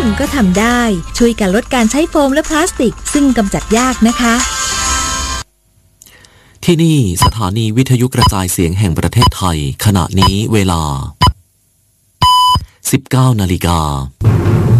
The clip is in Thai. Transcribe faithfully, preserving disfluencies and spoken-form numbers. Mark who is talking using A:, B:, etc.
A: ก็ทำได้ช่วยกันลดการใช้โฟมและพลาสติกซึ่งกำจัดยากนะคะ
B: ที่นี่สถานีวิทยุกระจายเสียงแห่งประเทศไทยขณะนี้เวลา สิบเก้านาฬิกา